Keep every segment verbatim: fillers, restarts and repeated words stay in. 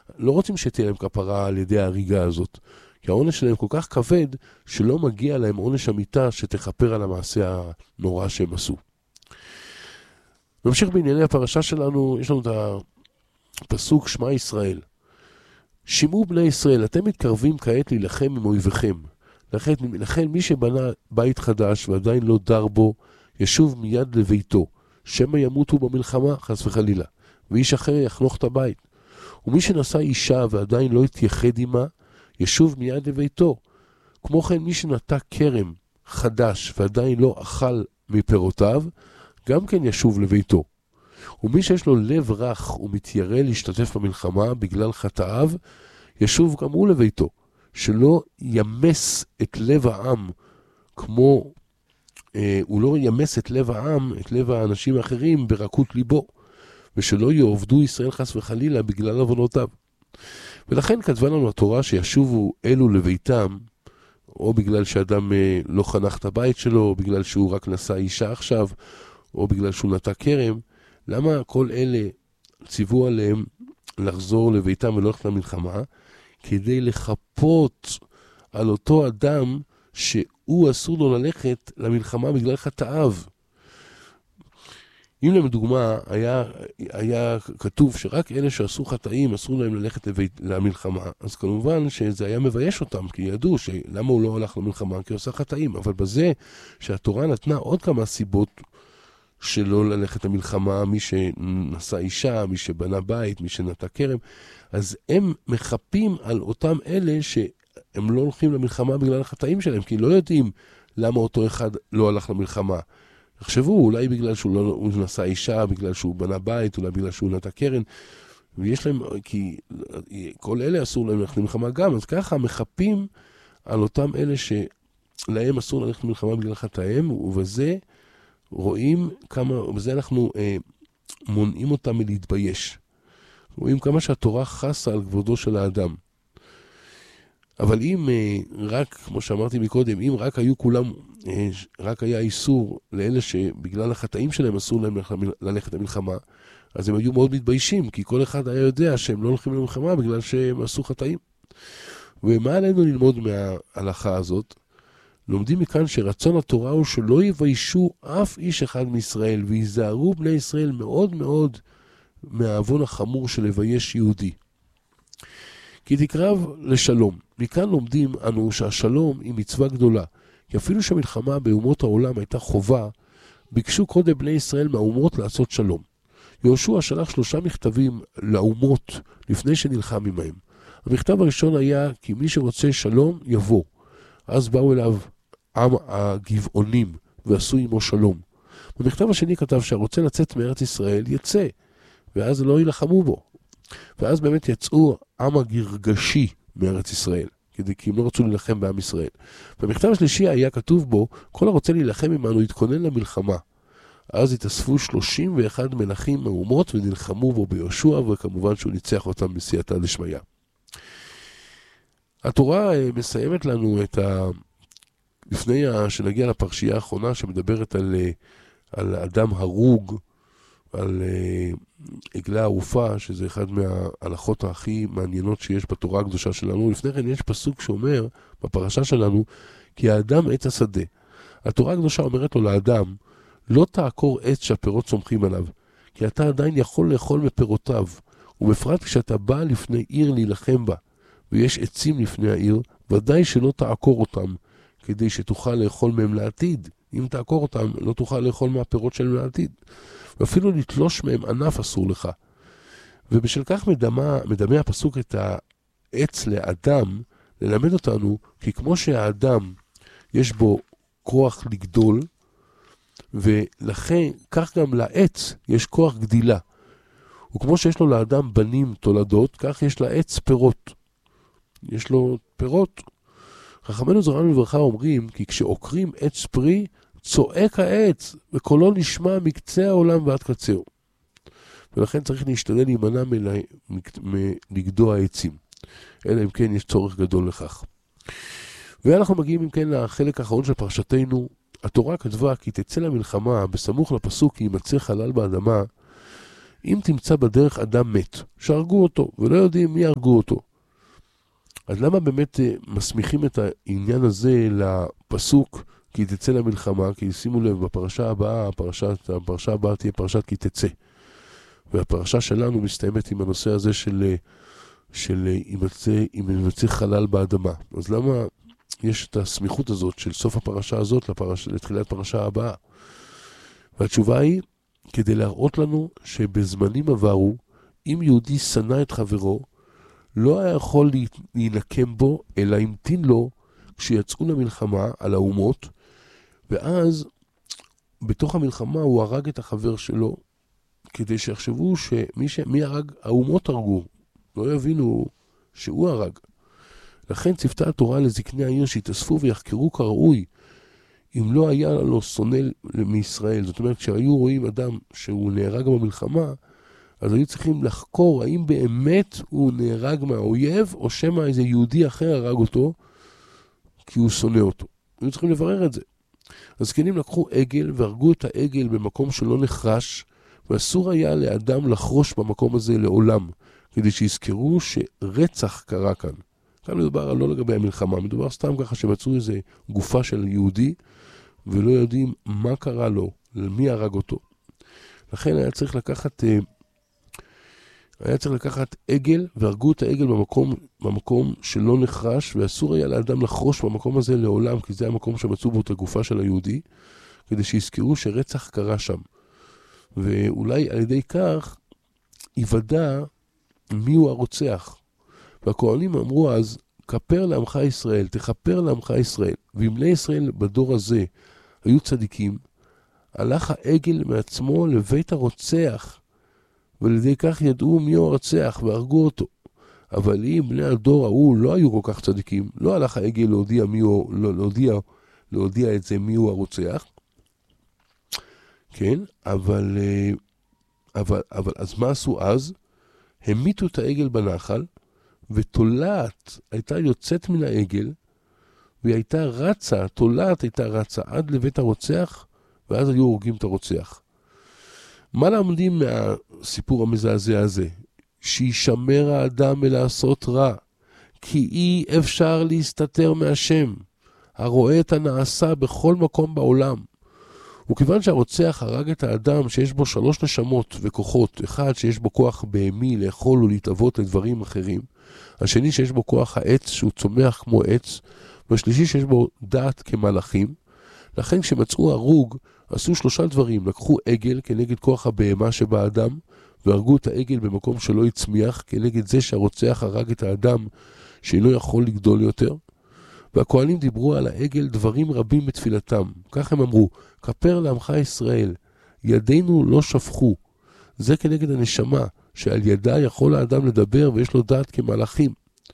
לא רוצים שתהיה להם כפרה על ידי ההריגה הזאת, כי העונש שלהם כל כך כבד, שלא מגיע להם עונש המיטה שתכפר על המעשה הנורא שהם עשו. נמשיך בענייני הפרשה שלנו, יש לנו את הפסוק שמע ישראל. שמעו בני ישראל, אתם מתקרבים כעת להילחם עם אויביכם. לכן, לכן מי שבנה בית חדש ועדיין לא דר בו, ישוב מיד לביתו, שמא ימותו במלחמה, חס וחלילה, ואיש אחר יחנוך את הבית. ומי שנשא אישה ועדיין לא התייחד עמה, ישוב מיד לביתו. כמו כן, מי שנטע כרם חדש ועדיין לא אכל מפירותיו, גם כן ישוב לביתו. ומי שיש לו לב רך ומתיירא להשתתף במלחמה בגלל חטאיו, ישוב גם הוא לביתו, שלא ימס את לב העם כמו, אה, הוא לא ימס את לב העם, את לב האנשים האחרים ברכות ליבו, ושלא יעובדו ישראל חס וחלילה בגלל עוונותיו. ולכן כתבה לנו התורה שישובו אלו לביתם, או בגלל שאדם אה, לא חנך את הבית שלו, או בגלל שהוא רק נשא אישה עכשיו, או בגלל שהוא נטע כרם. למה כל אלה ציוו עליהם לחזור לביתם ולא ללכת למלחמה? כדי לחפות על אותו אדם שהוא אסור לו ללכת למלחמה בגלל חטאיו. אם לדוגמה היה, היה כתוב שרק אלה שעשו חטאים אסור להם ללכת לבית, למלחמה, אז כמובן שזה היה מבייש אותם, כי ידעו שלמה הוא לא הלך למלחמה, כי הוא עושה חטאים. אבל בזה שהתורה נתנה עוד כמה סיבות שלא ללכת למלחמה, מי שנשא אישה, מי שבנה בית, מי שנטע כרם, אז הם מחפים על אותם אלה שהם לא הולכים למלחמה בגלל החטאים שלהם, כי לא יודעים למה אותו אחד לא הלך למלחמה. תחשבו, אולי בגלל שהוא לא, הוא נשא אישה, בגלל שהוא בנה בית, אולי בגלל שהוא נטע כרם, ויש להם, כי כל אלה אסור להם ללכת למלחמה גם, אז ככה מחפים על אותם אלה שלהם אסור ללכת למלחמה בגלל חטאיהם, ובזה רואים כמה, ובזה אנחנו אה, מונעים אותם מלהתבייש. רואים כמה שהתורה חסה על כבודו של האדם. אבל אם אה, רק, כמו שאמרתי מקודם, אם רק היו כולם, אה, רק היה איסור לאלה שבגלל החטאים שלהם אסור להם ללכת למלחמה, אז הם היו מאוד מתביישים, כי כל אחד היה יודע שהם לא הולכים למלחמה בגלל שהם עשו חטאים. ומה עלינו ללמוד מההלכה הזאת? לומדים מכאן שרצון התורה הוא שלא יביישו אף איש אחד מישראל, ויזהרו בני ישראל מאוד מאוד מהעוון החמור של לבייש יהודי. כי תקרב לשלום. מכאן לומדים אנו שהשלום היא מצווה גדולה, כי אפילו שהמלחמה באומות העולם הייתה חובה, ביקשו קודם בני ישראל מהאומות לעשות שלום. יהושע שלח שלושה מכתבים לאומות לפני שנלחם עמהם. המכתב הראשון היה כי מי שרוצה שלום יבוא. אז באו אליו עם הגבעונים ועשו עמו שלום. במכתב השני כתב שהרוצה לצאת מארץ ישראל יצא, ואז לא ילחמו בו. ואז באמת יצאו עם הגרגשי מארץ ישראל, כדי כי הם לא רצו להילחם בעם ישראל. במכתב השלישי היה כתוב בו, כל הרוצה להילחם עמנו יתכונן למלחמה. אז התאספו שלושים ואחד מלכים מאומות ונלחמו בו ביהושע, וכמובן שהוא ניצח אותם בסייעתא דשמיא. התורה מסיימת לנו את ה... לפני שנגיע לפרשייה האחרונה שמדברת על, על אדם הרוג, על עגלה ערופה, שזה אחד מההלכות הכי מעניינות שיש בתורה הקדושה שלנו. לפני כן יש פסוק שאומר בפרשה שלנו, כי האדם עץ השדה. התורה הקדושה אומרת לו לאדם, לא תעקור עץ שהפירות צומחים עליו, כי אתה עדיין יכול לאכול מפירותיו, ובפרט כשאתה בא לפני עיר להילחם בה, ויש עצים לפני העיר, ודאי שלא תעקור אותם, כדי שתוכל לאכול מהם לעתיד. אם תעקור אותם, לא תוכל לאכול מהפירות שלהם לעתיד. ואפילו לתלוש מהם ענף אסור לך. ובשל כך מדמה, מדמה הפסוק את העץ לאדם, ללמד אותנו, כי כמו שהאדם יש בו כוח לגדול, ולכן כך גם לעץ יש כוח גדילה. וכמו שיש לו לאדם בנים תולדות, כך יש לעץ פירות. יש לו פירות. חכמינו זכרנו לברכה אומרים, כי כשעוקרים עץ פרי, צועק העץ, וקולו נשמע מקצה העולם ועד קצהו. ולכן צריך להשתדל להימנע מלגדוע העצים. אלא אם כן יש צורך גדול לכך. ואנחנו מגיעים אם כן לחלק האחרון של פרשתנו. התורה כתבה כי תצא למלחמה בסמוך לפסוק כי יימצא חלל באדמה. אם תמצא בדרך אדם מת, שהרגו אותו, ולא יודעים מי הרגו אותו, אז למה באמת מסמיכים את העניין הזה לפסוק כי תצא למלחמה? כי שימו לב, בפרשה הבאה, הפרשת, הפרשה הבאה תהיה פרשת כי תצא. והפרשה שלנו מסתיימת עם הנושא הזה של, של ימצא, אם ימצא חלל באדמה. אז למה יש את הסמיכות הזאת של סוף הפרשה הזאת לפרש, לתחילת פרשה הבאה? והתשובה היא, כדי להראות לנו שבזמנים עברו, אם יהודי שנא את חברו, לא היה יכול להינקם בו, אלא המתין לו כשיצאו למלחמה על האומות, ואז בתוך המלחמה הוא הרג את החבר שלו, כדי שיחשבו שמי ש... מי הרג, האומות הרגו, לא יבינו שהוא הרג. לכן צפתה התורה לזקני העיר שהתאספו ויחקרו כראוי, אם לא היה לו שונא מישראל. זאת אומרת, כשהיו רואים אדם שהוא נהרג במלחמה, אז היו צריכים לחקור האם באמת הוא נהרג מהאויב, או שמא איזה יהודי אחר הרג אותו, כי הוא שונא אותו. היו צריכים לברר את זה. הזקנים לקחו עגל והרגו את העגל במקום שלא נחרש, ואסור היה לאדם לחרוש במקום הזה לעולם, כדי שיזכרו שרצח קרה כאן. כאן מדובר לא לגבי המלחמה, מדובר סתם ככה שמצאו איזה גופה של יהודי, ולא יודעים מה קרה לו, למי הרג אותו. לכן היה צריך לקחת, היה צריך לקחת עגל, והרגו את העגל במקום, במקום שלא נחרש, ואסור היה לאדם לחרוש במקום הזה לעולם, כי זה המקום שמצאו בו את הגופה של היהודי, כדי שיזכרו שרצח קרה שם. ואולי על ידי כך יוודא מי הוא הרוצח. והכהנים אמרו אז, כפר לעמך ישראל, תכפר לעמך ישראל. ואם לישראל בדור הזה היו צדיקים, הלך העגל מעצמו לבית הרוצח, ועל ידי כך ידעו מי הוא הרוצח והרגו אותו. אבל אם בני הדור ההוא לא היו כל כך צדיקים, לא הלך העגל להודיע, מי הוא, לא, להודיע, להודיע את זה מי הוא הרוצח, כן, אבל, אבל, אבל אז מה עשו אז? המיתו את העגל בנחל, ותולעת הייתה יוצאת מן העגל, והיא הייתה רצה, תולעת הייתה רצה עד לבית הרוצח, ואז היו הורגים את הרוצח. מה למדים מהסיפור המזעזע הזה? שישמר האדם מלעשות רע, כי אי אפשר להסתתר מהשם, הרואה את הנעשה בכל מקום בעולם. וכיוון שהרוצח הרג את האדם שיש בו שלוש נשמות וכוחות, אחד שיש בו כוח בהמי לאכול ולהתאבות לדברים אחרים, השני שיש בו כוח העץ שהוא צומח כמו עץ, והשלישי שיש בו דעת כמלאכים, לכן כשמצאו הרוג עשו שלושה דברים, לקחו עגל כנגד כוח הבהמה שבאדם, והרגו את העגל במקום שלא יצמיח, כנגד זה שהרוצח הרג את האדם שאינו יכול לגדול יותר, והכהנים דיברו על העגל דברים רבים בתפילתם. כך הם אמרו, כפר לעמך ישראל, ידינו לא שפכו. זה כנגד הנשמה, שעל ידה יכול האדם לדבר ויש לו דעת כמלאכים,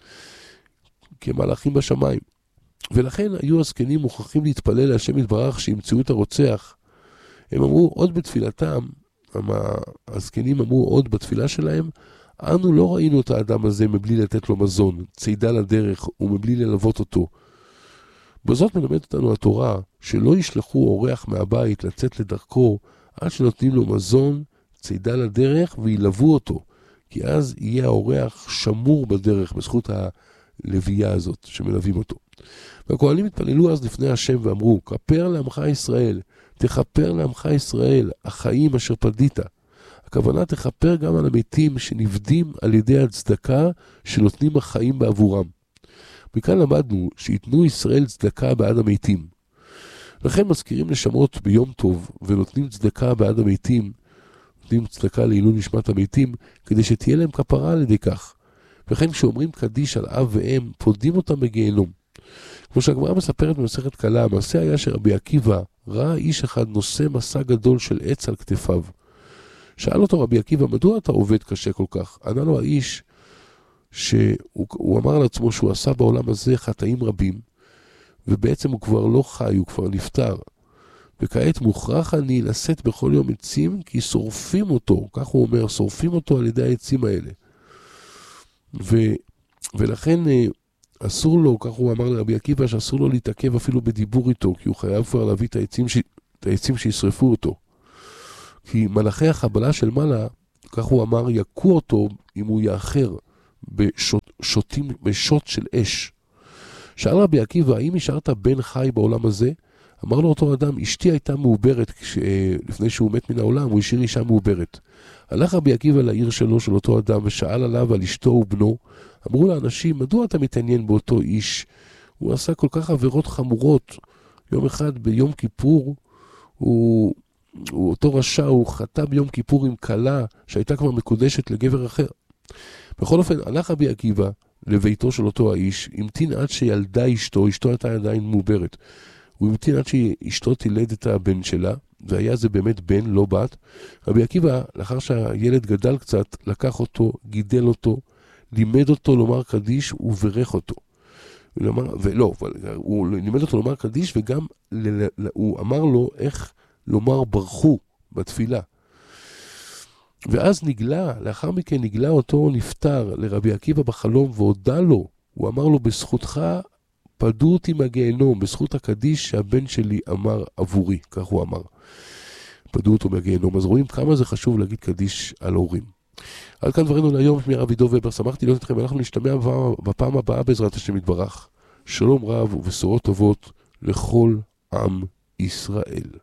כמלאכים בשמיים. ולכן היו הזקנים מוכרחים להתפלל להשם יתברך שימצאו את הרוצח. הם אמרו עוד בתפילתם, הזקנים אמרו עוד בתפילה שלהם, אנו לא ראינו את האדם הזה מבלי לתת לו מזון, צידה לדרך ומבלי ללוות אותו. בזאת מלמדת אותנו התורה שלא ישלחו אורח מהבית לצאת לדרכו עד שנותנים לו מזון, צידה לדרך וילוו אותו, כי אז יהיה האורח שמור בדרך בזכות הלוויה הזאת שמלווים אותו. והכהנים התפללו אז לפני השם ואמרו, כפר לעמך ישראל, תכפר לעמך ישראל, החיים אשר פדית. הכוונה תכפר גם על המתים שנבדים על ידי הצדקה שנותנים החיים בעבורם. מכאן למדנו שיתנו ישראל צדקה בעד המתים. לכן מזכירים נשמות ביום טוב ונותנים צדקה בעד המתים, נותנים צדקה לעילוי נשמת המתים, כדי שתהיה להם כפרה על ידי כך. וכן כשאומרים קדיש על אב ואם, פודים אותם בגיהנום. כמו שהגמרא מספרת במסכת קלה, המעשה היה שרבי עקיבא ראה איש אחד נושא מסע גדול של עץ על כתפיו. שאל אותו רבי עקיבא, מדוע אתה עובד קשה כל כך? ענה לו האיש שהוא אמר לעצמו שהוא עשה בעולם הזה חטאים רבים, ובעצם הוא כבר לא חי, הוא כבר נפטר. וכעת מוכרח אני לשאת בכל יום עצים, כי שורפים אותו, כך הוא אומר, שורפים אותו על ידי העצים האלה. ו, ולכן אסור לו, כך הוא אמר לרבי עקיבא, שאסור לו להתעכב אפילו בדיבור איתו, כי הוא חייב כבר להביא את העצים, ש... את העצים שישרפו אותו. כי מלאכי החבלה של מעלה כך הוא אמר, יקו אותו אם הוא יאחר בשוט, שוטים, בשוט של אש. שאל רבי עקיבא, האם השארת בן חי בעולם הזה? אמר לו אותו אדם, אשתי הייתה מעוברת, כש... לפני שהוא מת מן העולם, הוא השאיר אישה מעוברת. הלך רבי עקיבא לעיר שלו, של אותו אדם, ושאל עליו על אשתו ובנו. אמרו לאנשים, מדוע אתה מתעניין באותו איש? הוא עשה כל כך עבירות חמורות. יום אחד ביום כיפור, הוא, הוא אותו רשע, הוא חטא ביום כיפור עם כלה, שהייתה כבר מקודשת לגבר אחר. בכל אופן, הלך רבי עקיבא לביתו של אותו האיש, המתין עד שילדה אשתו, אשתו הייתה עדיין מעוברת. הוא המתין עד שאשתו תילד את הבן שלה, והיה זה באמת בן, לא בת. רבי עקיבא, לאחר שהילד גדל קצת, לקח אותו, גידל אותו, לימד אותו לומר קדיש וברך אותו. ולא, הוא לימד אותו לומר קדיש, וגם הוא אמר לו איך לומר ברכו בתפילה. ואז נגלה, לאחר מכן נגלה אותו נפטר לרבי עקיבא בחלום והודע לו, הוא אמר לו, בזכותך פדו אותי מהגיהנום, בזכות הקדיש שהבן שלי אמר עבורי, כך הוא אמר. פדו אותו מהגיהנום. אז רואים כמה זה חשוב להגיד קדיש על הורים. עד כאן דברינו להיום, שמי הרב עידו ובר, שמחתי להיות אתכם, אנחנו נשתמע בפעם הבאה בעזרת השם יתברך. שלום רב ובשורות טובות לכל עם ישראל.